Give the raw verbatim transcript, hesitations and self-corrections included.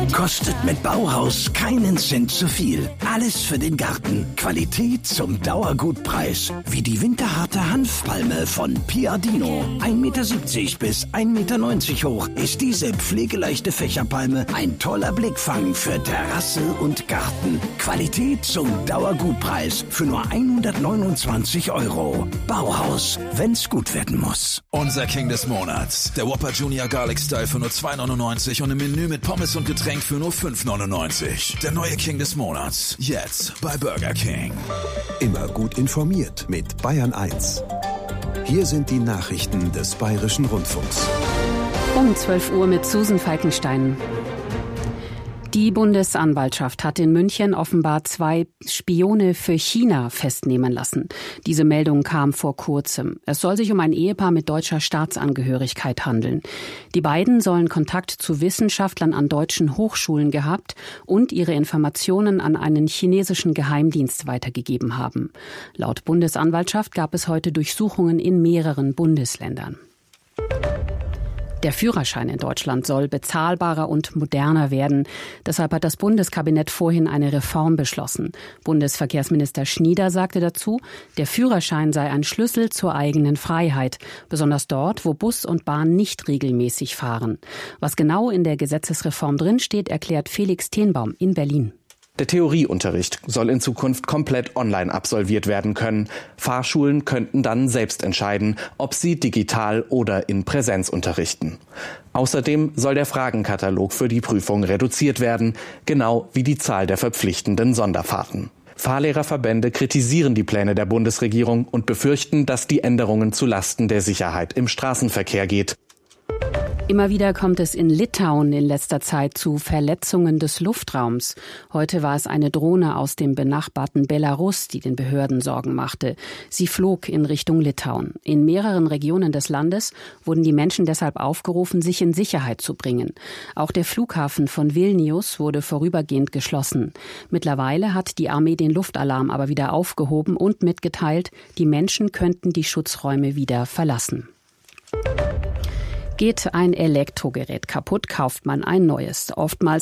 Kostet mit Bauhaus keinen Cent zu viel. Alles für den Garten. Qualität zum Dauergutpreis. Wie die winterharte Hanfpalme von Piadino. ein Meter siebzig bis ein Meter neunzig hoch ist diese pflegeleichte Fächerpalme ein toller Blickfang für Terrasse und Garten. Qualität zum Dauergutpreis für nur hundertneunundzwanzig Euro. Bauhaus, wenn's gut werden muss. Unser King des Monats. Der Whopper Junior Garlic Style für nur zwei neunundneunzig und im Menü mit Pommes und Getränk für nur fünf neunundneunzig. Der neue King des Monats. Jetzt bei Burger King. Immer gut informiert mit Bayern eins. Hier sind die Nachrichten des Bayerischen Rundfunks. Um zwölf Uhr mit Susan Falkenstein. Die Bundesanwaltschaft hat in München offenbar zwei Spione für China festnehmen lassen. Diese Meldung kam vor kurzem. Es soll sich um ein Ehepaar mit deutscher Staatsangehörigkeit handeln. Die beiden sollen Kontakt zu Wissenschaftlern an deutschen Hochschulen gehabt und ihre Informationen an einen chinesischen Geheimdienst weitergegeben haben. Laut Bundesanwaltschaft gab es heute Durchsuchungen in mehreren Bundesländern. Der Führerschein in Deutschland soll bezahlbarer und moderner werden. Deshalb hat das Bundeskabinett vorhin eine Reform beschlossen. Bundesverkehrsminister Schnieder sagte dazu, der Führerschein sei ein Schlüssel zur eigenen Freiheit, besonders dort, wo Bus und Bahn nicht regelmäßig fahren. Was genau in der Gesetzesreform drinsteht, erklärt Felix Tenbaum in Berlin. Der Theorieunterricht soll in Zukunft komplett online absolviert werden können. Fahrschulen könnten dann selbst entscheiden, ob sie digital oder in Präsenz unterrichten. Außerdem soll der Fragenkatalog für die Prüfung reduziert werden, genau wie die Zahl der verpflichtenden Sonderfahrten. Fahrlehrerverbände kritisieren die Pläne der Bundesregierung und befürchten, dass die Änderungen zulasten der Sicherheit im Straßenverkehr geht. Immer wieder kommt es in Litauen in letzter Zeit zu Verletzungen des Luftraums. Heute war es eine Drohne aus dem benachbarten Belarus, die den Behörden Sorgen machte. Sie flog in Richtung Litauen. In mehreren Regionen des Landes wurden die Menschen deshalb aufgerufen, sich in Sicherheit zu bringen. Auch der Flughafen von Vilnius wurde vorübergehend geschlossen. Mittlerweile hat die Armee den Luftalarm aber wieder aufgehoben und mitgeteilt, die Menschen könnten die Schutzräume wieder verlassen. Geht ein Elektrogerät kaputt, kauft man ein neues. Oftmals